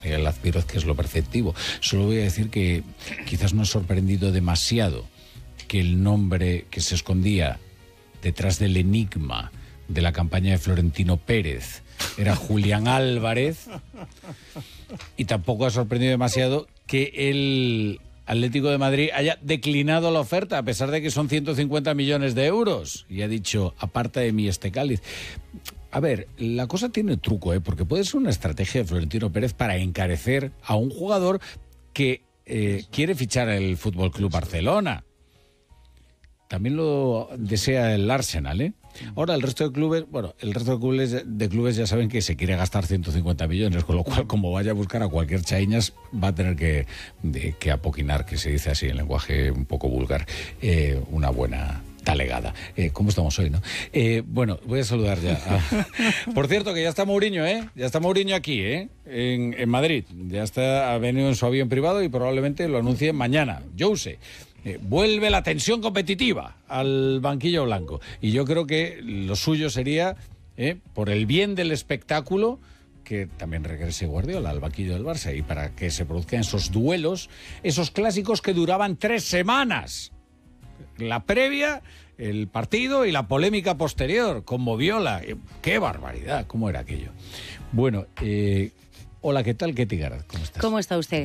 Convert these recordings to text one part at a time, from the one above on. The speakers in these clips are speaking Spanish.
el Azpiroz, que es lo perceptivo. Solo voy a decir que quizás no ha sorprendido demasiado que el nombre que se escondía detrás del enigma de la campaña de Florentino Pérez era Julián Álvarez, y tampoco ha sorprendido demasiado que el Atlético de Madrid haya declinado la oferta, a pesar de que son 150 millones de euros, y ha dicho, aparta de mí este cáliz. A ver, la cosa tiene truco, porque puede ser una estrategia de Florentino Pérez para encarecer a un jugador que quiere fichar el Fútbol Club Barcelona. También lo desea el Arsenal, Ahora el resto de clubes, de clubes ya saben que se quiere gastar 150 millones, con lo cual, como vaya a buscar a cualquier chaiñas, va a tener que apoquinar, que se dice así en lenguaje un poco vulgar, una buena talegada. ¿Cómo estamos hoy, no? Bueno, voy a saludar ya. Por cierto, que ya está Mourinho, Ya está Mourinho aquí, en Madrid. Ha venido en su avión privado y probablemente lo anuncie mañana. Jose. Vuelve la tensión competitiva al banquillo blanco. Y yo creo que lo suyo sería, por el bien del espectáculo, que también regrese Guardiola al banquillo del Barça, y para que se produzcan esos duelos, esos clásicos que duraban 3 semanas. La previa, el partido y la polémica posterior con Moviola. ¡Qué barbaridad! ¿Cómo era aquello? Bueno, hola, ¿qué tal, Ketty Garat? ¿Cómo estás? ¿Cómo está usted?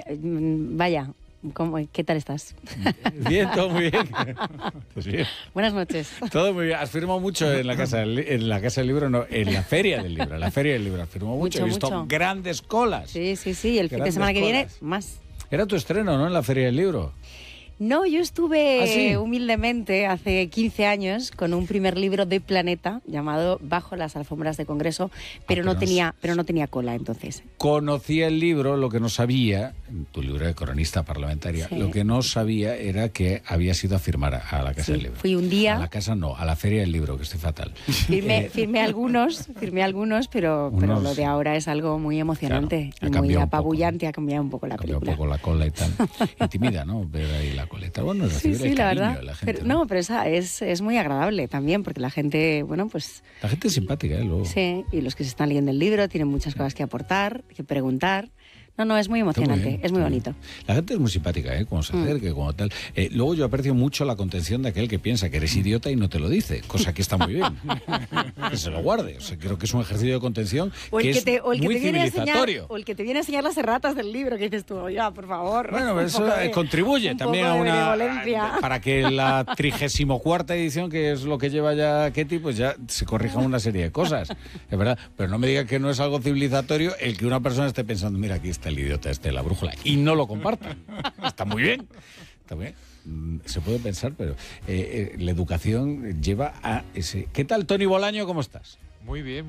Vaya, ¿qué tal estás? Bien, todo muy bien. Pues bien. Buenas noches. Todo muy bien. Has firmado mucho en la Casa del Libro, no, en la Feria del Libro. En la Feria del Libro has firmado mucho. He visto grandes colas. Sí. El fin de semana que viene, más. Era tu estreno, ¿no?, en la Feria del Libro. No, yo estuve humildemente hace 15 años con un primer libro de Planeta llamado Bajo las alfombras de Congreso, pero no tenía cola entonces. Conocía el libro, lo que no sabía, tu libro de cronista parlamentaria, lo que no sabía era que habías ido a firmar a la Casa del Libro. Fui un día. A la casa no, a la Feria del Libro, que estoy fatal. Firmé algunos, pero lo de ahora es algo muy emocionante, y muy apabullante, ha cambiado un poco la película. Un poco la cola y tal. Intimida, ¿no?, ver ahí la coleta. Bueno, recibir el cariño la verdad. De la gente. Pero esa es muy agradable también, porque la gente, La gente es simpática, luego. Sí, y los que se están leyendo el libro tienen muchas cosas que aportar, que preguntar. No, es muy emocionante, es muy bonito. La gente es muy simpática, cuando se acerque, como tal. Luego yo aprecio mucho la contención de aquel que piensa que eres idiota y no te lo dice, cosa que está muy bien. Que se lo guarde. O sea, creo que es un ejercicio de contención que es muy civilizatorio. O el que te viene a enseñar las erratas del libro, que dices tú, ya, por favor. Bueno, eso contribuye también a para que la 34ª edición, que es lo que lleva ya Ketty, pues ya se corrija una serie de cosas. Es verdad, pero no me diga que no es algo civilizatorio el que una persona esté pensando, mira, aquí está el idiota la brújula, y no lo compartan. Está muy bien. Se puede pensar, pero la educación lleva a ese... ¿Qué tal, Tony Bolaño? ¿Cómo estás? Muy bien.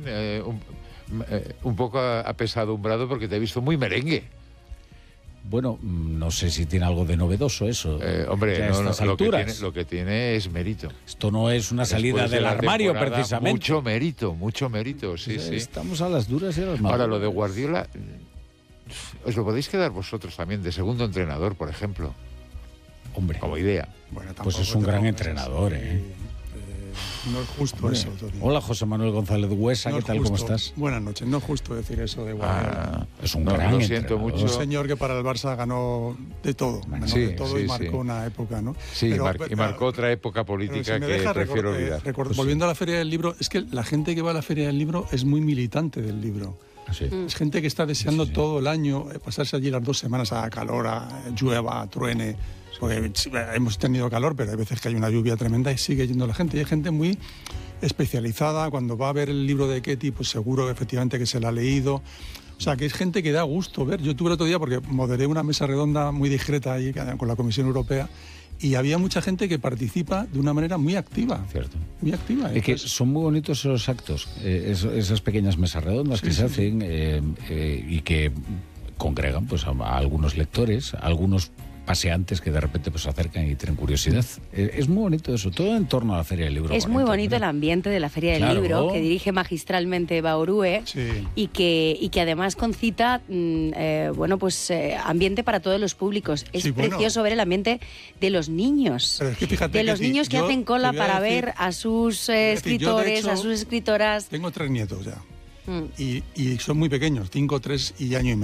Un poco apesadumbrado porque te he visto muy merengue. Bueno, no sé si tiene algo de novedoso eso. Hombre, lo que tiene es mérito. Esto no es una salida del armario, precisamente. Mucho mérito, sí. Estamos a las duras y a las malas. Ahora, lo de Guardiola, os lo podéis quedar vosotros también, de segundo entrenador, por ejemplo. Hombre. Como idea. Bueno, pues es un gran entrenador, No es justo eso, Tony. Hola, José Manuel González Huesa, ¿qué tal? ¿Cómo estás? Buenas noches. No es justo decir eso de Guardiola. Es un gran entrenador. Lo siento mucho. Un señor que para el Barça ganó de todo. Y marcó una época, ¿no? Sí, y marcó otra época política que prefiero olvidar. Volviendo a la Feria del Libro, es que la gente que va a la Feria del Libro es muy militante del libro. Sí. Es gente que está deseando todo el año pasarse allí las 2 semanas a calor, a llueva, truene. Porque hemos tenido calor, pero hay veces que hay una lluvia tremenda y sigue yendo la gente. Y hay gente muy especializada. Cuando va a ver el libro de Ketty, pues seguro efectivamente que se lo ha leído. O sea, que es gente que da gusto ver. Yo tuve el otro día, porque moderé una mesa redonda muy discreta ahí con la Comisión Europea, y había mucha gente que participa de una manera muy activa. Cierto. Muy activa. Es que son muy bonitos esos actos, esas pequeñas mesas redondas que se hacen y que congregan pues a algunos lectores, a algunos paseantes que de repente pues se acercan y tienen curiosidad. Es muy bonito eso, todo en torno a la Feria del Libro. Es muy bonito el ambiente de la Feria del Libro, que dirige magistralmente Eva Orue, y que además concita ambiente para todos los públicos. Es precioso ver el ambiente de los niños, fíjate, los niños que hacen cola para ver a sus escritores, a sus escritoras. Tengo 3 nietos ya. y son muy pequeños, 5, 3 y año y medio.